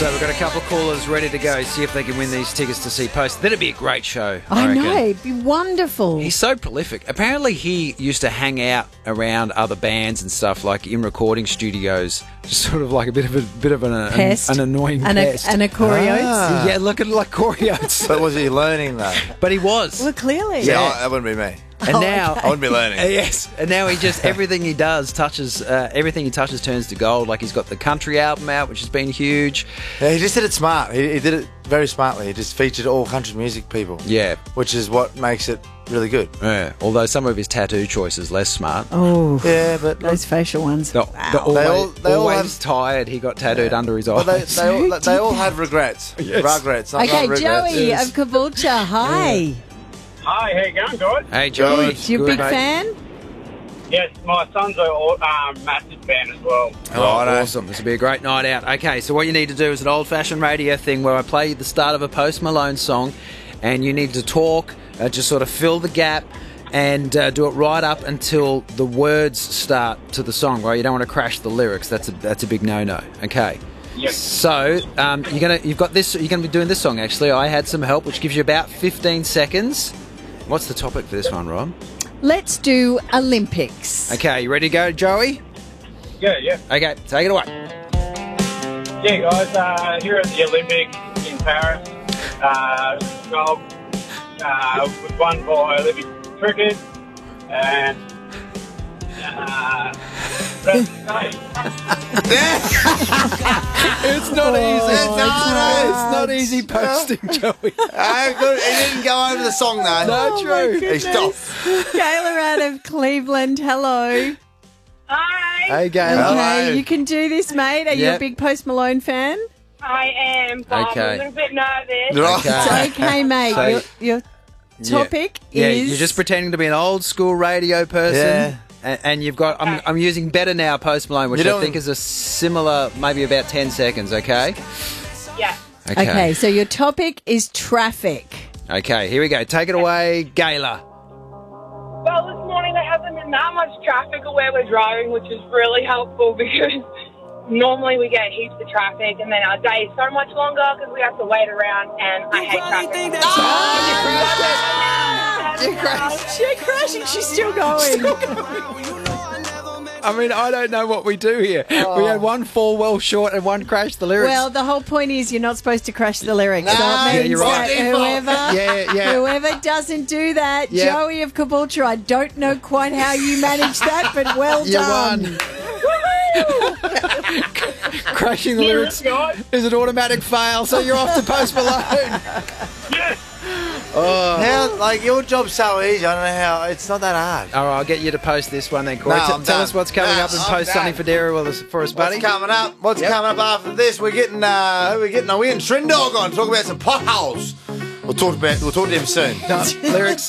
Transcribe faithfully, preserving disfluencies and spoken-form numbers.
So we've got a couple of callers ready to go, see if they can win these tickets to see Post. That'd be a great show. I, I reckon. know, it'd be wonderful. He's so prolific. Apparently he used to hang out around other bands and stuff, like in recording studios, just sort of like a bit of a bit of an, an, Pest. an annoying and pest. A, and a Corey Oates. Ah. Yeah, look at it like Corey Oates. But was he learning though? But he was. Well, clearly. Yeah, I- that wouldn't be me. And Oh, now okay. I wouldn't be learning. Uh, yes, and now he just everything he does touches uh, everything he touches turns to gold. Like he's got the country album out, which has been huge. Yeah, he just did it smart. He, he did it very smartly. He just featured all country music people. Yeah, Which is what makes it really good. yeah. Although some of his tattoo choices less smart. Oh, Yeah, but those facial ones. The, Wow. the always, They all- they all always have- tired. He got tattooed under his but eyes. they, they, all, Who they all did had regrets. Yes. Regrets, not, Okay, not regrets. Joey Yes. of Caboolture, hi. Hi, how you going, guys? Hey, Joey. Good. You a Good, big mate. fan? Yes, my son's a um, massive fan as well. Oh, Righto. awesome. This will be a great night out. Okay, so what you need to do is an old-fashioned radio thing where I play the start of a Post Malone song and you need to talk, uh, just sort of fill the gap and uh, do it right up until the words start to the song, right? You don't want to crash the lyrics. That's a, that's a big no-no. Okay. Yes. So um, you're gonna you've got this. You're gonna be doing this song. Actually, I had some help, which gives you about fifteen seconds. What's the topic for this one, Rob? Let's do Olympics. Okay, you ready to go, Joey? Yeah, yeah. Okay, take it away. Yeah, guys, uh, here at the Olympics in Paris, uh, gold uh, was won by Olympic cricket, and uh, that's It's not easy. It's not. It's not easy posting, Joey. Oh, good. He didn't go over the song though. No, Oh, true. my He stopped. Kayla out of Cleveland, hello. Hi, Hey, Gail. Hello. Okay, you can do this, mate. Are you a Yep. big Post Malone fan? I am, but Okay. I'm a little bit nervous. Right. It's okay, mate. So- your, your topic Yeah, is... you're just pretending to be an old school radio person. Yeah. And, and you've got, I'm, I'm using Better Now Post Malone, which You I don't- think is a similar, maybe about ten seconds, okay? Yeah. Okay, so your topic is traffic. Okay, here we go. Take it away, Gayla. Well, this morning there hasn't been that much traffic where we're driving, which is really helpful because normally we get heaps of traffic and then our day is so much longer because we have to wait around and I hate traffic. You crashed. She crashed and she's still going. I mean, I don't know what we do here. We had one fall well short and one crash the lyrics. Well, the whole point is you're not supposed to crash the lyrics. No, so it yeah, means you're right. that whoever, Yeah, yeah. whoever doesn't do that, Yeah. Joey of Caboolture, I don't know quite how you managed that, but well You done. won. Crashing the lyrics is an automatic fail, so you're off to Post Malone. How, like, your job's so easy. I don't know how. It's not that hard. All right, I'll get you to post this one then, Corey. No, T- I'm tell done. us what's coming No, up and I'm post done. something for Dara with us, for us, buddy. What's coming up? What's Yep. coming up after this? We're getting, uh, who are we getting? Are we getting Trindog on? Talk about some potholes. We'll talk about. We'll talk to him soon. No, lyrics.